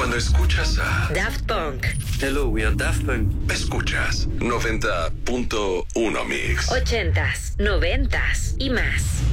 Cuando escuchas a Daft Punk. Hello, we are Daft Punk. Escuchas 90.1 Mix. 80s, 90s y más.